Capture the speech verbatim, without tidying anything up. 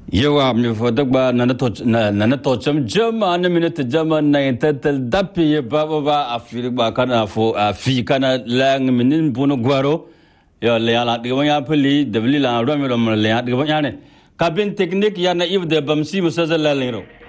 Yawa mi fodak ba nana to nana to cham jama na minute jama na tatal dapi ba ba ba afiri ba kana fo afi kana lang minin buno gwaro ya le ala de ya peli de bli la ro mi ro le ya de ya ne kabin technique ya na if de bamsi musa la lero